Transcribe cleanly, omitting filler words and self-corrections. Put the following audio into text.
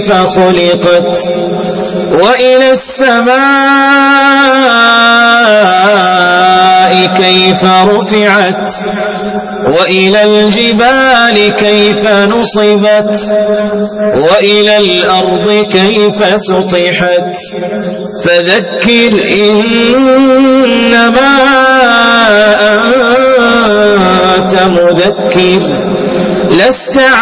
خلقت وإلى السماء كيف رفعت وإلى الجبال كيف نصبت وإلى الأرض كيف سطحت فذكر إنما أنت مذكر لست